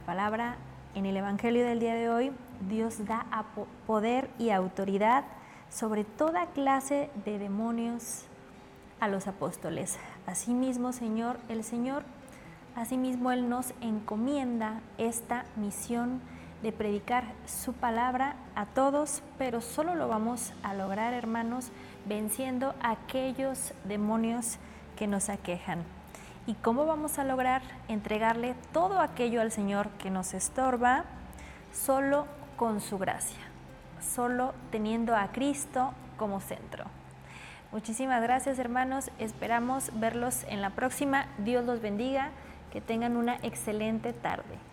palabra, en el Evangelio del día de hoy, Dios da poder y autoridad sobre toda clase de demonios a los apóstoles. Asimismo, asimismo Él nos encomienda esta misión de predicar su palabra a todos, pero solo lo vamos a lograr, hermanos, venciendo aquellos demonios que nos aquejan. ¿Y cómo vamos a lograr entregarle todo aquello al Señor que nos estorba? Solo con su gracia, solo teniendo a Cristo como centro. Muchísimas gracias, hermanos, esperamos verlos en la próxima. Dios los bendiga, que tengan una excelente tarde.